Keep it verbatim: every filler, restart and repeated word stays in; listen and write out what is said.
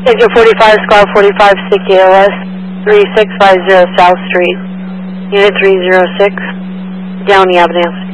Engine forty-five, Squad forty-five, C K O S, three six five zero South Street, Unit three zero six, Downey Avenue.